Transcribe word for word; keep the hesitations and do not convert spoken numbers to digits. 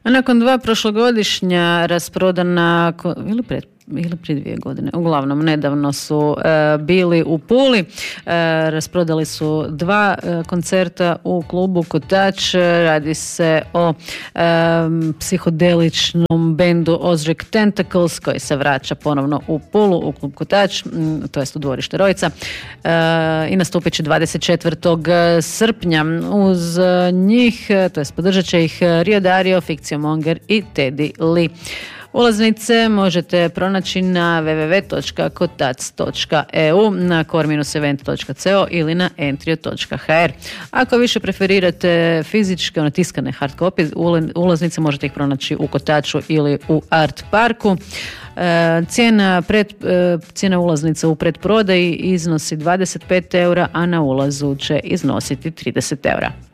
Nakon dva prošlogodišnja rasprodana, ili pred ili prije dvije godine, uglavnom nedavno su e, bili u Puli, e, rasprodali su dva e, koncerta u klubu Kotač. Radi se o e, psihodeličnom bendu Ozric Tentacles koji se vraća ponovno u Pulu, u klub Kotač, m, to jest u dvorište Rojica, e, i nastupit će dvadeset četvrtog srpnja. Uz njih, to jest podržat će ih Rio Dario, Fikcio Monger i Teddy Lee. Ulaznice možete pronaći na w w w točka kotac točka e u, na core dash event točka co ili na entrio točka h r. Ako više preferirate fizičke, ono, tiskane hard copy, ulaznice možete ih pronaći u Kotaču ili u Art Parku. E, cijena, pred, e, cijena ulaznica u predprodaji iznosi dvadeset pet eura, a na ulazu će iznositi trideset eura.